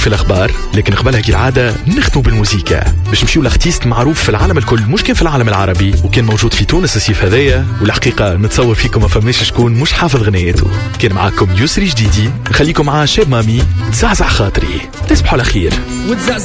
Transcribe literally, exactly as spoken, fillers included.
في الأخبار، لكن قبلها كالعادة نختم بالموسيقى باش نمشيو لارتيست معروف في العالم الكل، مش كان في العالم العربي، وكان موجود في تونس الصيف هذايا. والحقيقة نتصور فيكم ما فماش شكون مش حافظ غنياته. كان معاكم يسري جديدي، نخليكم مع شاب مامي تزعزع خاطري. تصبحوا على خير.